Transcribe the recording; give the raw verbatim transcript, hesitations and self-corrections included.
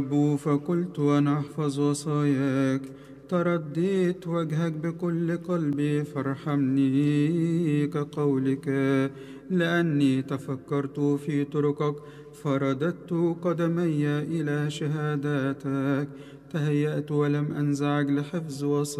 فقلت أنا أحفظ وصاياك. ترديت وجهك بكل قلبي فارحمني كقولك، لأني تفكرت في طرقك فرددت قدمي إلى شهاداتك. تهيأت ولم أنزعج لحفظ وصاياك.